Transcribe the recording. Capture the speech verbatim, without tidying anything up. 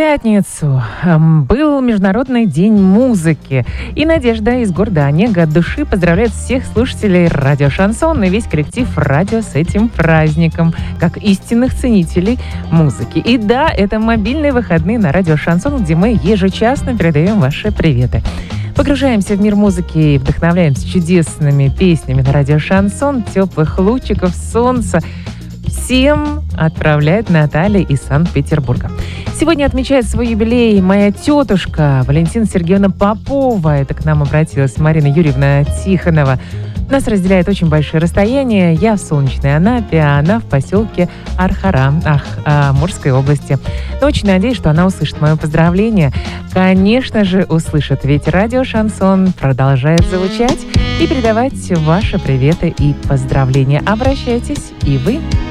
пятницу эм, был Международный день музыки. И Надежда из города Онега от души поздравляет всех слушателей радио «Шансон» и весь коллектив радио с этим праздником, как истинных ценителей музыки. И да, это мобильные выходные на радио «Шансон», где мы ежечасно передаем ваши приветы. Погружаемся в мир музыки и вдохновляемся чудесными песнями на радио «Шансон», теплых лучиков солнца. Всем отправляет Наталья из Санкт-Петербурга. Сегодня отмечает свой юбилей моя тетушка Валентина Сергеевна Попова. Это к нам обратилась Марина Юрьевна Тихонова. Нас разделяет очень большое расстояние. Я в солнечной Анапе, а она в поселке Архара, Ах, Амурской области. Но очень надеюсь, что она услышит мое поздравление. Конечно же, услышит, ведь радио «Шансон» продолжает звучать и передавать ваши приветы и поздравления. Обращайтесь и вы.